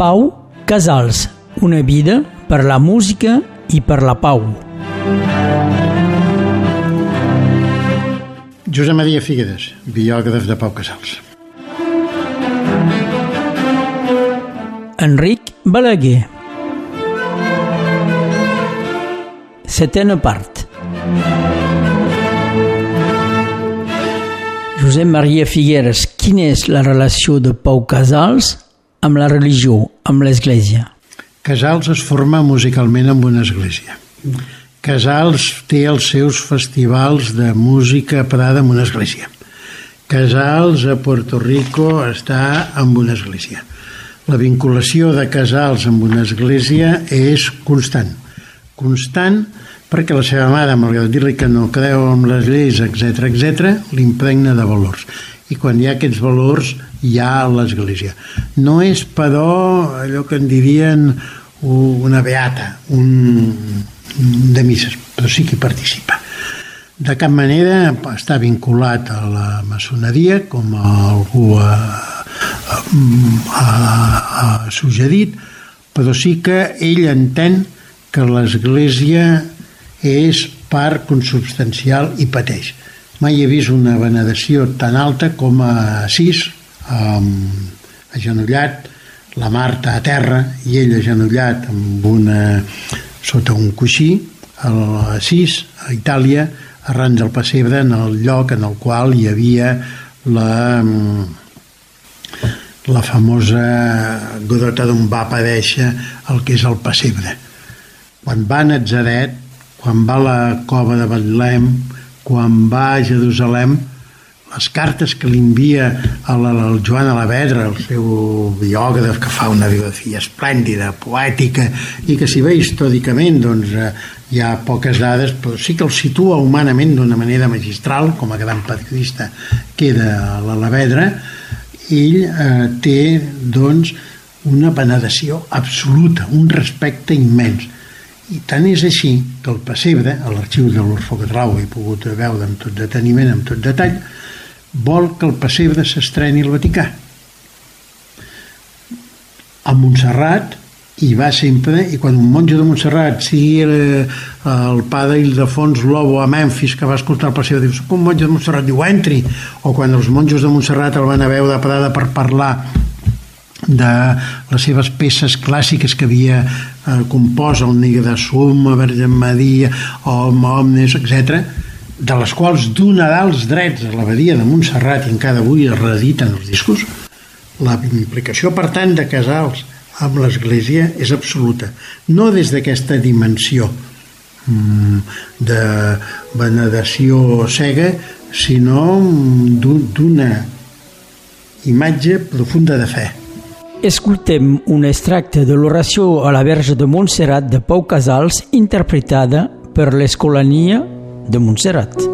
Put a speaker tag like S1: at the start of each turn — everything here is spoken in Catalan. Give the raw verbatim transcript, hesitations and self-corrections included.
S1: Pau Casals, una vida per la música i per la pau.
S2: Josep Maria Figueres, biògraf de Pau Casals.
S1: Enric Balaguer. Setena part. Josep Maria Figueres, quina és la relació de Pau Casals amb la religió, amb l'església?
S2: Casals es forma musicalment amb una església. Casals té els seus festivals de música parada en una església. Casals a Puerto Rico està en una església. La vinculació de Casals amb una església és constant. Constant perquè la seva mare, malgrat dir-li que no creu en les lleis, etcètera, etcètera, l'impregna de valors. I quan hi ha aquests valors, hi ha l'església. No és, però, allò que en dirien una beata, un de misses, però sí que hi participa. De cap manera està vinculat a la maçoneria, com algú ha, ha, ha suggerit, però sí que ell entén que l'església és part consubstancial i pateix. Mai he vist una veneració tan alta com a Assís, agenollat, la Marta a terra i ell agenollat amb una, sota un coixí, a Assís, a Itàlia, arran del pessebre, en el lloc en el qual hi havia la, la famosa grota d'on va aparèixer el que és el pessebre. Quan va a Natzaret, quan va a la cova de Betlem, quan va a Jerusalem, les cartes que li envia al Joan Alavedra, el seu biògraf, que fa una biografia esplèndida, poètica, i que si bé històricament doncs, hi ha poques dades, però sí que el situa humanament d'una manera magistral, com a gran periodista que era l'Alavedra, ell eh, té doncs, una veneració absoluta, un respecte immens. I tant és així que el pessebre, a l'arxiu de l'Orfeocatrau he pogut veure amb tot deteniment, amb tot detall, vol que el pessebre s'estreni al Vaticà. A Montserrat hi va sempre, i quan un monjo de Montserrat, sigui el, el pare Ildefons Lobo a Memphis, que va escoltar el pessebre, diu, soc un monjo de Montserrat, diu, entri. O quan els monjos de Montserrat el van a veure a Parada per parlar de les seves peces clàssiques que havia eh, compost el Nigre de Suma, Verge Maria, Om, Omnes, etcètera, de les quals donarà els drets a l'abadia de Montserrat i encara avui es reediten els discos. La implicació, per tant, de Casals amb l'Església és absoluta. No des d'aquesta dimensió de veneració cega, sinó d'una imatge profunda de fe.
S1: Escoltem un extracte de l'oració a la Verge de Montserrat de Pau Casals interpretada per l'Escolania de Montserrat.